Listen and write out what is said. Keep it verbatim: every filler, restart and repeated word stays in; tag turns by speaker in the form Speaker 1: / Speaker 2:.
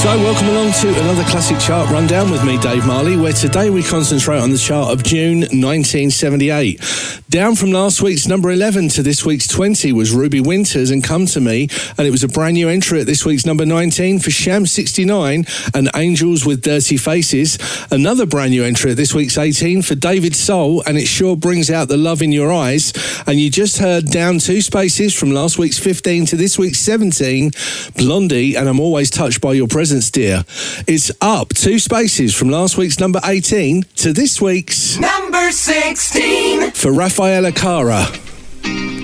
Speaker 1: So welcome along to another classic chart rundown with me, Dave Marley, where today we concentrate on the chart of June nineteen seventy-eight. Down from last week's number eleven to this week's twenty was Ruby Winters and Come To Me, and it was a brand new entry at this week's number nineteen for Sham sixty-nine and Angels with Dirty Faces. Another brand new entry at this week's eighteen for David Soul, and it sure brings out the love in your eyes. And you just heard down two spaces from last week's fifteen to this week's seventeen, Blondie and I'm Always Touched by Your Presence, Dear. It's up two spaces from last week's number eighteen to this week's
Speaker 2: number sixteen
Speaker 1: for Rafaela Cara.